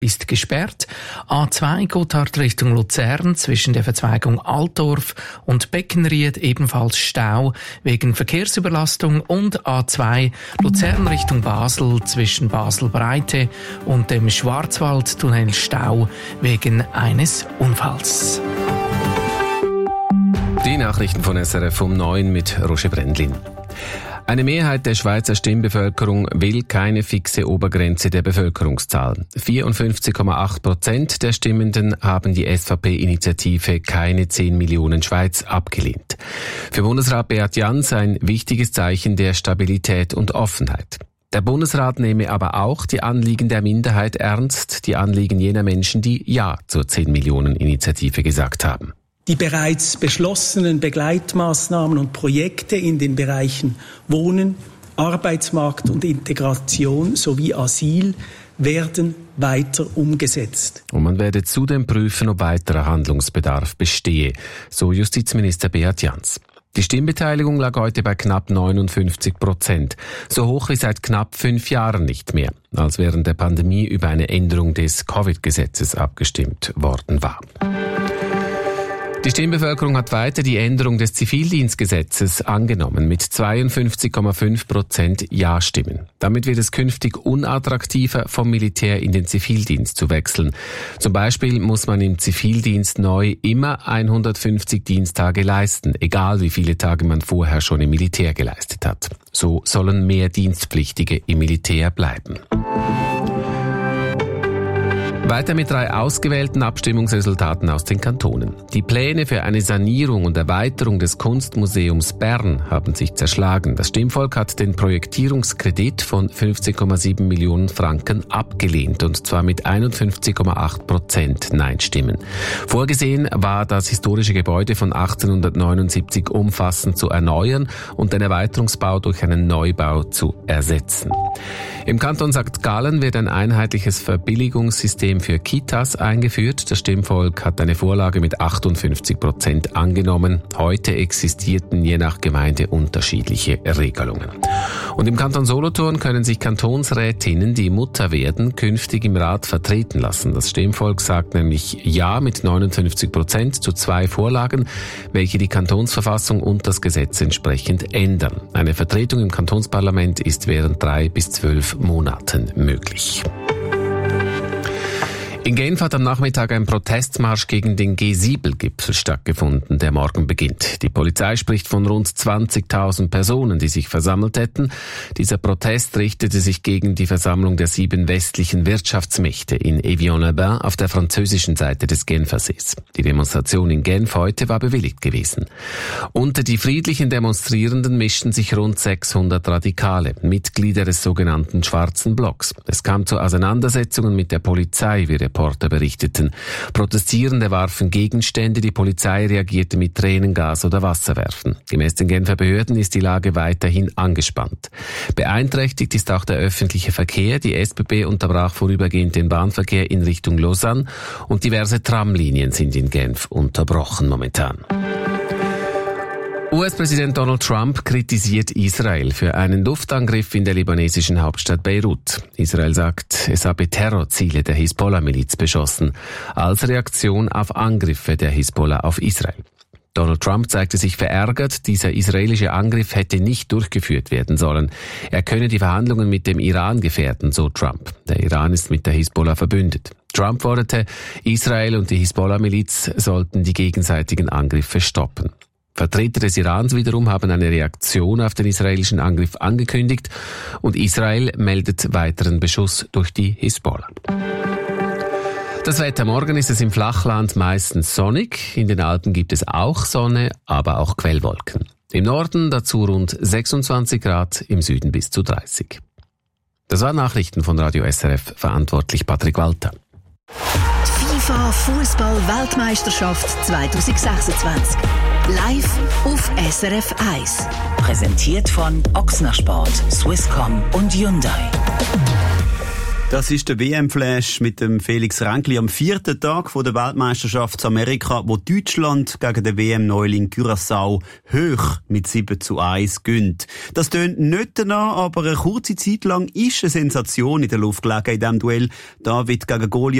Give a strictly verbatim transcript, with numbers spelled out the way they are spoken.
ist gesperrt. A zwei Gotthard Richtung Luzern zwischen der Verzweigung Altdorf und Beckenried ebenfalls Stau wegen Verkehrsüberlastung und A zwei Luzern Richtung Basel zwischen Basel-Breite und dem Schwarzwaldtunnel Stau wegen eines Unfalls. Die Nachrichten von S R F um neun mit Roger Brendlin. Eine Mehrheit der Schweizer Stimmbevölkerung will keine fixe Obergrenze der Bevölkerungszahl. vierundfünfzig Komma acht Prozent der Stimmenden haben die S V P-Initiative Keine zehn Millionen Schweiz abgelehnt. Für Bundesrat Beat Jans ein wichtiges Zeichen der Stabilität und Offenheit. Der Bundesrat nehme aber auch die Anliegen der Minderheit ernst, die Anliegen jener Menschen, die Ja zur zehn Millionen Initiative gesagt haben. Die bereits beschlossenen Begleitmaßnahmen und Projekte in den Bereichen Wohnen, Arbeitsmarkt und Integration sowie Asyl werden weiter umgesetzt. Und man werde zudem prüfen, ob weiterer Handlungsbedarf bestehe, so Justizminister Beat Jans. Die Stimmbeteiligung lag heute bei knapp neunundfünfzig Prozent, so hoch wie seit knapp fünf Jahren nicht mehr, als während der Pandemie über eine Änderung des Covid-Gesetzes abgestimmt worden war. Die Stimmbevölkerung hat weiter die Änderung des Zivildienstgesetzes angenommen mit zweiundfünfzig Komma fünf Prozent Ja-Stimmen. Damit wird es künftig unattraktiver, vom Militär in den Zivildienst zu wechseln. Zum Beispiel muss man im Zivildienst neu immer hundertfünfzig Diensttage leisten, egal wie viele Tage man vorher schon im Militär geleistet hat. So sollen mehr Dienstpflichtige im Militär bleiben. Weiter mit drei ausgewählten Abstimmungsresultaten aus den Kantonen. Die Pläne für eine Sanierung und Erweiterung des Kunstmuseums Bern haben sich zerschlagen. Das Stimmvolk hat den Projektierungskredit von fünfzehn Komma sieben Millionen Franken abgelehnt, und zwar mit einundfünfzig Komma acht Prozent Nein-Stimmen. Vorgesehen war, das historische Gebäude von achtzehnhundertneunundsiebzig umfassend zu erneuern und den Erweiterungsbau durch einen Neubau zu ersetzen. Im Kanton Sankt Gallen wird ein einheitliches Verbilligungssystem für Kitas eingeführt. Das Stimmvolk hat eine Vorlage mit achtundfünfzig Prozent angenommen. Heute existierten je nach Gemeinde unterschiedliche Regelungen. Und im Kanton Solothurn können sich Kantonsrätinnen, die Mutter werden, künftig im Rat vertreten lassen. Das Stimmvolk sagt nämlich Ja mit neunundfünfzig Prozent zu zwei Vorlagen, welche die Kantonsverfassung und das Gesetz entsprechend ändern. Eine Vertretung im Kantonsparlament ist während drei bis zwölf Monaten möglich. In Genf hat am Nachmittag ein Protestmarsch gegen den G sieben Gipfel stattgefunden, der morgen beginnt. Die Polizei spricht von rund zwanzigtausend Personen, die sich versammelt hätten. Dieser Protest richtete sich gegen die Versammlung der sieben westlichen Wirtschaftsmächte in Evian-les-Bains auf der französischen Seite des Genfersees. Die Demonstration in Genf heute war bewilligt gewesen. Unter die friedlichen Demonstrierenden mischten sich rund sechshundert Radikale, Mitglieder des sogenannten Schwarzen Blocks. Es kam zu Auseinandersetzungen mit der Polizei, wie Reporter berichteten. Protestierende warfen Gegenstände, die Polizei reagierte mit Tränengas oder Wasserwerfen. Gemäß den Genfer Behörden ist die Lage weiterhin angespannt. Beeinträchtigt ist auch der öffentliche Verkehr. Die S B B unterbrach vorübergehend den Bahnverkehr in Richtung Lausanne und diverse Tramlinien sind in Genf unterbrochen momentan. U S-Präsident Donald Trump kritisiert Israel für einen Luftangriff in der libanesischen Hauptstadt Beirut. Israel sagt, es habe Terrorziele der Hisbollah-Miliz beschossen, als Reaktion auf Angriffe der Hisbollah auf Israel. Donald Trump zeigte sich verärgert, dieser israelische Angriff hätte nicht durchgeführt werden sollen. Er könne die Verhandlungen mit dem Iran gefährden, so Trump. Der Iran ist mit der Hisbollah verbündet. Trump forderte, Israel und die Hisbollah-Miliz sollten die gegenseitigen Angriffe stoppen. Vertreter des Irans wiederum haben eine Reaktion auf den israelischen Angriff angekündigt und Israel meldet weiteren Beschuss durch die Hisbollah. Das Wetter: Morgen ist es im Flachland meistens sonnig, in den Alpen gibt es auch Sonne, aber auch Quellwolken. Im Norden dazu rund sechsundzwanzig Grad, im Süden bis zu dreißig. Das waren Nachrichten von Radio S R F, verantwortlich Patrick Walter. FIFA Fußball-Weltmeisterschaft zwanzig sechsundzwanzig. Live auf S R F eins. Präsentiert von Ochsner Sport, Swisscom und Hyundai. Das ist der W M-Flash mit dem Felix Ränkli am vierten Tag von der Weltmeisterschaft zu Amerika, wo Deutschland gegen den W M-Neuling Curaçao hoch mit sieben zu eins gönnt. Das tönt nicht danach, aber eine kurze Zeit lang ist eine Sensation in der Luft gelegen in diesem Duell. David gegen Goliath.